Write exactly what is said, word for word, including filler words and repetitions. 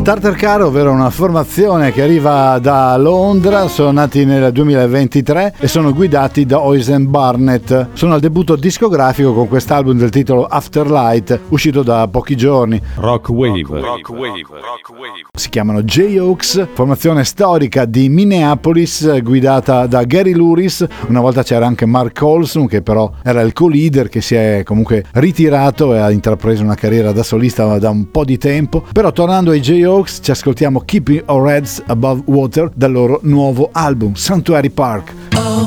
Starter Car, ovvero una formazione che arriva da Londra, sono nati nel duemilaventitré e sono guidati da Oisin Barnett. Sono al debutto discografico con quest'album del titolo Afterlight, uscito da pochi giorni. Rock Wave. Rock Wave. Rock Wave. Si chiamano J-Oaks, formazione storica di Minneapolis guidata da Gary Louris. Una volta c'era anche Mark Olson, che però era il co-leader, che si è comunque ritirato e ha intrapreso una carriera da solista da un po' di tempo. Però tornando ai J-Oaks, ci ascoltiamo Keeping Our Heads Above Water dal loro nuovo album Sanctuary Park.